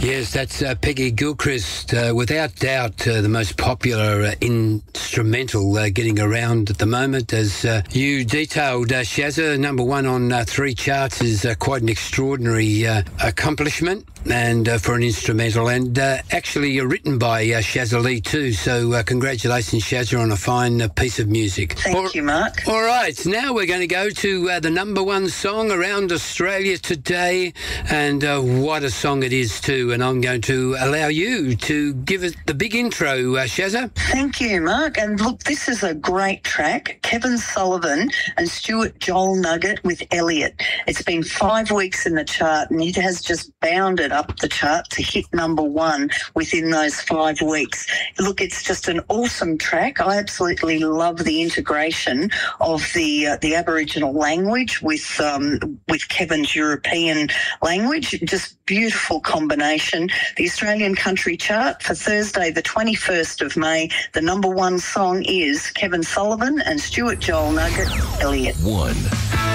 Yes, that's Peggy Gilchrist, without doubt the most popular instrumental getting around at the moment. As you detailed, Shazza, number one on 3 charts is quite an extraordinary accomplishment, and for an instrumental, and actually written by Shazza Lee too. So congratulations, Shazza, on a fine piece of music. Thank you, Mark. All right, now we're going to go to the number one song around Australia today, and what a song it is too. And I'm going to allow you to give it the big intro, Shazza. Thank you, Mark. And look, this is a great track. Kevin Sullivan and Stuart Joel Nugget with Elliot. It's been 5 weeks in the chart, and it has just bounded up the chart to hit number one within those 5 weeks. Look, it's just an awesome track. I absolutely love the integration of the Aboriginal language with Kevin's European language. Just beautiful combination. The Australian country chart for Thursday, the 21st of May, the number one song is Kevin Sullivan and Stuart Joel Nugget, Elliot. 1.